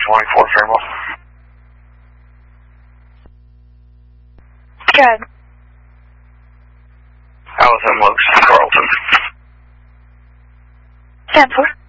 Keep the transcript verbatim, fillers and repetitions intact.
twenty-four Fairmont. Good. Allison Lux, Carlton. ten four.